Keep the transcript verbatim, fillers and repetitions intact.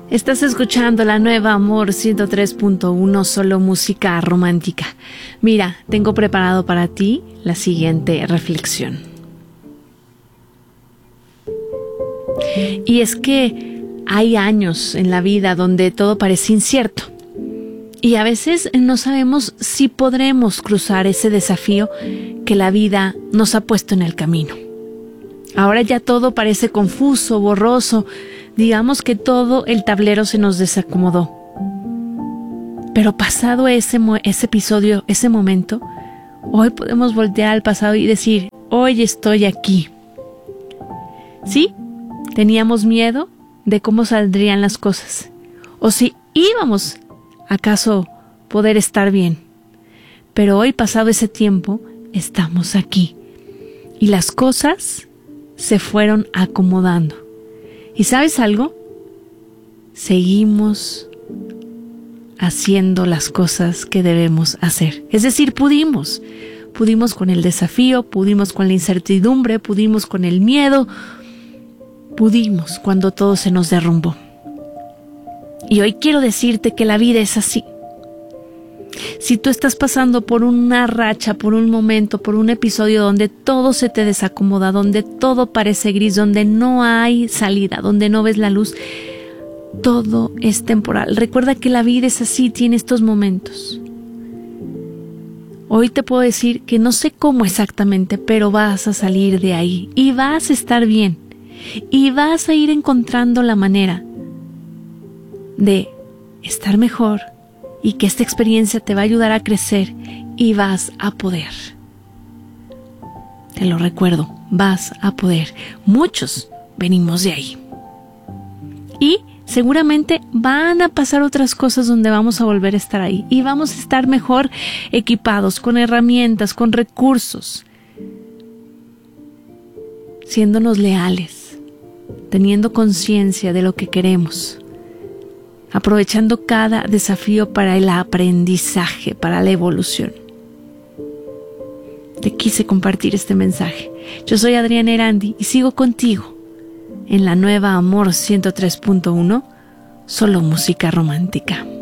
Estás escuchando la nueva Amor ciento tres punto uno, solo música romántica. Mira, tengo preparado para ti la siguiente reflexión. Y es que hay años en la vida donde todo parece incierto. Y a veces no sabemos si podremos cruzar ese desafío que la vida nos ha puesto en el camino. Ahora ya todo parece confuso, borroso. Digamos que todo el tablero se nos desacomodó. Pero pasado ese, ese episodio, ese momento, hoy podemos voltear al pasado y decir, hoy estoy aquí. ¿Sí? Teníamos miedo de cómo saldrían las cosas. O si íbamos, acaso, poder estar bien. Pero hoy, pasado ese tiempo, estamos aquí. Y las cosas se fueron acomodando. ¿Y sabes algo? Seguimos haciendo las cosas que debemos hacer. Es decir, pudimos. Pudimos con el desafío, pudimos con la incertidumbre, pudimos con el miedo, pudimos cuando todo se nos derrumbó. Y hoy quiero decirte que la vida es así. Si tú estás pasando por una racha, por un momento, por un episodio donde todo se te desacomoda, donde todo parece gris, donde no hay salida, donde no ves la luz, todo es temporal. Recuerda que la vida es así, tiene estos momentos. Hoy te puedo decir que no sé cómo exactamente, pero vas a salir de ahí y vas a estar bien y vas a ir encontrando la manera de estar mejor. Y que esta experiencia te va a ayudar a crecer y vas a poder. Te lo recuerdo, vas a poder. Muchos venimos de ahí. Y seguramente van a pasar otras cosas donde vamos a volver a estar ahí. Y vamos a estar mejor equipados, con herramientas, con recursos. Siéndonos leales, teniendo conciencia de lo que queremos. Aprovechando cada desafío para el aprendizaje, para la evolución. Te quise compartir este mensaje. Yo soy Adriana Erandi y sigo contigo en la nueva Amor ciento tres punto uno, solo música romántica.